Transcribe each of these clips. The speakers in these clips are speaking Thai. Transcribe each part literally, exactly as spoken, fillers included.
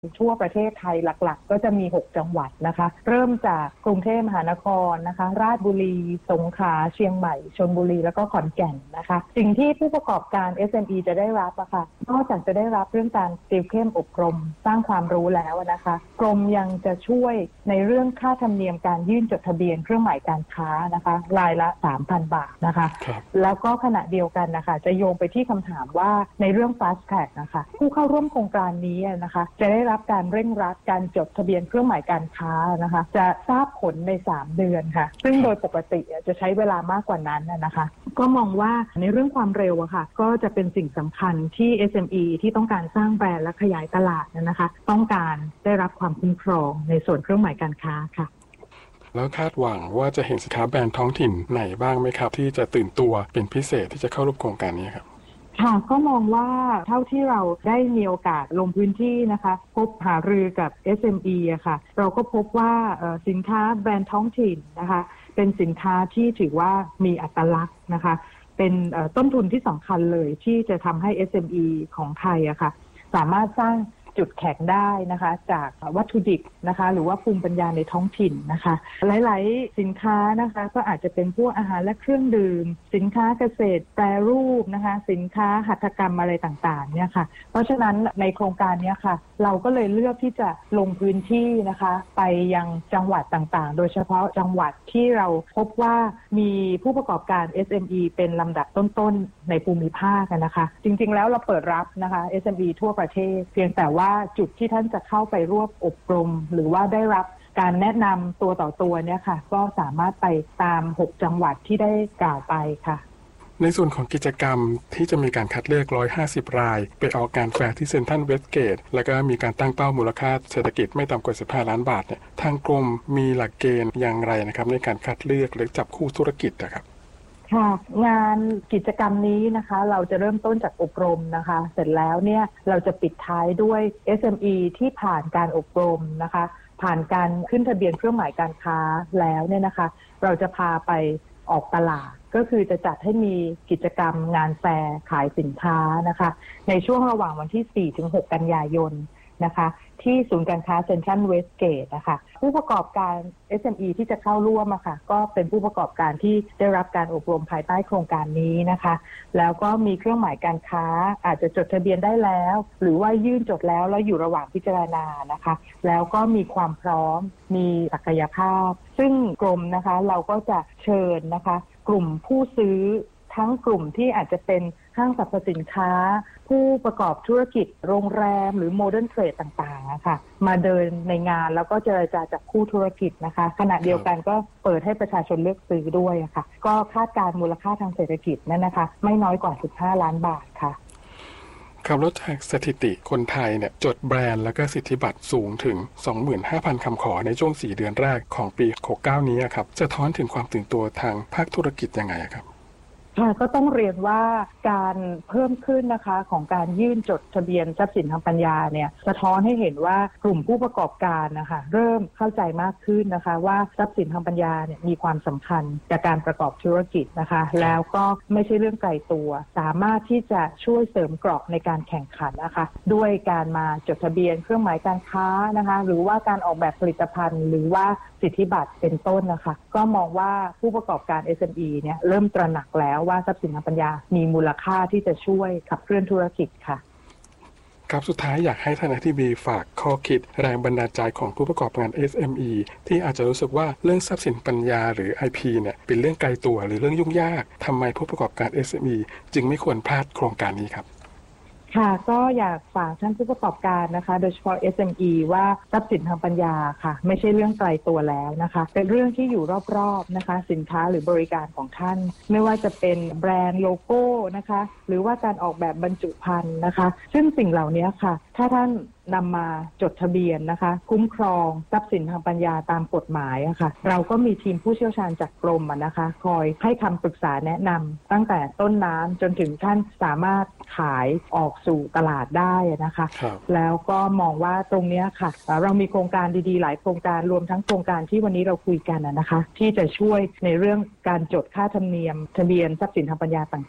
ทั่วประเทศไทยหลักๆก็จะมีหกจังหวัดนะคะเริ่มจากกรุงเทพมหานครนะคะราชบุรีสงขลาเชียงใหม่ชลบุรีแล้วก็ขอนแก่นนะคะสิ่งที่ผู้ประกอบการ เอส เอ็ม อี จะได้รับอะค่ะนอกจากจะได้รับเรื่องการติวเข้มอบรมสร้างความรู้แล้วนะคะกรมยังจะช่วยในเรื่องค่าธรรมเนียมการยื่นจดทะเบียนเครื่องหมายการค้านะคะรายละ สามพัน บาทนะคะแล้วก็ขณะเดียวกันนะคะจะโยงไปที่คำถามว่าในเรื่อง Fast Track นะคะผู้เข้าร่วมโครงการนี้นะคะจะได้รับการเร่งรัดการจดทะเบียนเครื่องหมายการค้านะคะจะทราบผลในสามเดือนค่ะซึ่งโดยปกติจะใช้เวลามากกว่านั้นนะคะก็มองว่าในเรื่องความเร็วอะค่ะก็จะเป็นสิ่งสำคัญที่ เอส เอ็ม อี ที่ต้องการสร้างแบรนด์และขยายตลาดนะคะต้องการได้รับความคุ้มครองในส่วนเครื่องหมายการค้าค่ะแล้วคาดหวังว่าจะเห็นสินค้าแบรนด์ท้องถิ่นไหนบ้างไหมครับที่จะตื่นตัวเป็นพิเศษที่จะเข้าร่วมโครงการนี้ครับค่ะก็มองว่าเท่าที่เราได้มีโอกาสลงพื้นที่นะคะพบหารือกับ เอส เอ็ม อี อะค่ะเราก็พบว่าสินค้าแบรนด์ท้องถิ่นนะคะเป็นสินค้าที่ถือว่ามีอัตลักษณ์นะคะเป็นต้นทุนที่สำคัญเลยที่จะทำให้ เอส เอ็ม อี ของไทยอะค่ะสามารถสร้างจุดแข็งได้นะคะจากวัตถุดิบนะคะหรือว่าภูมิปัญญาในท้องถิ่นนะคะหลายๆสินค้านะคะก็อาจจะเป็นพวกอาหารและเครื่องดื่มสินค้าเกษตรแปรรูปนะคะสินค้าหัตถกรรมอะไรต่างๆเนี่ยค่ะเพราะฉะนั้นในโครงการนี้ค่ะเราก็เลยเลือกที่จะลงพื้นที่นะคะไปยังจังหวัดต่างๆโดยเฉพาะจังหวัดที่เราพบว่ามีผู้ประกอบการ เอส เอ็ม อี เป็นลำดับต้นๆในภูมิภาคนะคะจริงๆแล้วเราเปิดรับนะคะ เอส เอ็ม อี ทั่วประเทศเพียงแต่ว่าว่าจุดที่ท่านจะเข้าไปร่วมอบรมหรือว่าได้รับการแนะนำตัวต่อตัวเนี่ยค่ะก็สามารถไปตามหกจังหวัดที่ได้กล่าวไปค่ะในส่วนของกิจกรรมที่จะมีการคัดเลือกหนึ่งร้อยห้าสิบรายไปออกการแฟร์ที่เซ็นทรัลเวสต์เกตแล้วก็มีการตั้งเป้ามูลค่าเศรษฐกิจไม่ต่ำกว่าสิบห้าล้านบาทเนี่ยทางกรมมีหลักเกณฑ์อย่างไรนะครับในการคัดเลือกหรือจับคู่ธุรกิจนะครับค่ะงานกิจกรรมนี้นะคะเราจะเริ่มต้นจากอบรมนะคะเสร็จแล้วเนี่ยเราจะปิดท้ายด้วย เอส เอ็ม อี ที่ผ่านการอบรมนะคะผ่านการขึ้นทะเบียนเครื่องหมายการค้าแล้วเนี่ยนะคะเราจะพาไปออกตลาดก็คือจะจัดให้มีกิจกรรมงานแฟร์ขายสินค้านะคะในช่วงระหว่างวันที่ สี่ถึงหก กันยายนนะคะที่ศูนย์การค้าเซ็นทรัลเวสต์เกตนะคะผู้ประกอบการ เอส เอ็ม อี ที่จะเข้าร่วมอะค่ะก็เป็นผู้ประกอบการที่ได้รับการอบรมภายใต้โครงการนี้นะคะแล้วก็มีเครื่องหมายการค้าอาจจะจดทะเบียนได้แล้วหรือว่ายื่นจดแล้วแล้วอยู่ระหว่างพิจารณานะคะแล้วก็มีความพร้อมมีศักยภาพซึ่งกรมนะคะเราก็จะเชิญนะคะกลุ่มผู้ซื้อทั้งกลุ่มที่อาจจะเป็นห้างสรรพสินค้าผู้ประกอบธุรกิจโรงแรมหรือโมเดิร์นเทรดต่างๆนะคะมาเดินในงานแล้วก็เจรจาจับคู่ธุรกิจนะคะขณะเดียวกันก็เปิดให้ประชาชนเลือกซื้อด้วยค่ะก็คาดการมูลค่าทางเศรษฐกิจนั่นนะคะไม่น้อยกว่าสิบห้าล้านบาทค่ะครับแล้วจากสถิติคนไทยเนี่ยจดแบรนด์แล้วก็สิทธิบัตรสูงถึง สองหมื่นห้าพัน คำขอในช่วงสี่เดือนแรกของปีหกสิบเก้านี้ครับจะท้อนถึงความตื่นตัวทางภาคธุรกิจยังไงครับค่ะก็ต้องเรียนว่าการเพิ่มขึ้นนะคะของการยื่นจดทะเบียนทรัพย์สินทางปัญญาเนี่ยสะท้อนให้เห็นว่ากลุ่มผู้ประกอบการนะคะเริ่มเข้าใจมากขึ้นนะคะว่าทรัพย์สินทางปัญญาเนี่ยมีความสำคัญกับการประกอบธุรกิจนะคะแล้วก็ไม่ใช่เรื่องไกลตัวสามารถที่จะช่วยเสริมเกราะในการแข่งขันนะคะด้วยการมาจดทะเบียนเครื่องหมายการค้านะคะหรือว่าการออกแบบผลิตภัณฑ์หรือว่าสิทธิบัตรเป็นต้นนะคะก็มองว่าผู้ประกอบการ เอส เอ็ม อี เนี่ยเริ่มตระหนักแล้วว่าทรัพย์สินทางปัญญามีมูลค่าที่จะช่วยขับเคลื่อนธุรกิจค่ะครับสุดท้ายอยากให้ท่านอธิบดีฝากข้อคิดแรงบันดาลใจของผู้ประกอบการ เอส เอ็ม อี ที่อาจจะรู้สึกว่าเรื่องทรัพย์สินปัญญาหรือ ไอ พี เนี่ยเป็นเรื่องไกลตัวหรือเรื่องยุ่งยากทำไมผู้ประกอบการ เอส เอ็ม อี จึงไม่ควรพลาดโครงการนี้ครับค่ะก็อยากฝากท่านผู้ประกอบการนะคะโดยเฉพาะ เอส เอ็ม อี ว่าทรัพย์สินทางปัญญาค่ะไม่ใช่เรื่องไกลตัวแล้วนะคะเป็นเรื่องที่อยู่รอบๆนะคะสินค้าหรือบริการของท่านไม่ว่าจะเป็นแบรนด์โลโก้นะคะหรือว่าการออกแบบบรรจุภัณฑ์นะคะซึ่งสิ่งเหล่านี้ค่ะถ้าท่านนำมาจดทะเบียนนะคะคุ้มครองทรัพย์สินทางปัญญาตามกฎหมายอะค่ะเราก็มีทีมผู้เชี่ยวชาญจากกรมนะคะคอยให้คำปรึกษาแนะนำตั้งแต่ต้นน้ำจนถึงท่านสามารถขายออกสู่ตลาดได้นะคะแล้วก็มองว่าตรงนี้ค่ะเรามีโครงการดีๆหลายโครงการรวมทั้งโครงการที่วันนี้เราคุยกันนะคะที่จะช่วยในเรื่องการจดค่าธรรมเนียมทะเบียนทรัพย์สินทางปัญญาต่างๆ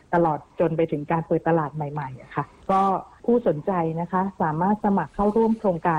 ตลอดจนไปถึงการเปิดตลาดใหม่ๆอะค่ะก็ผู้สนใจนะคะสามารถสมัครเข้าร่วมโครงการ